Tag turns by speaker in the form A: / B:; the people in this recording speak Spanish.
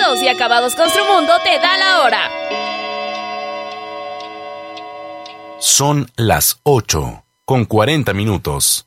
A: Terminados y acabados Construmundo te da la hora.
B: Son las 8:40.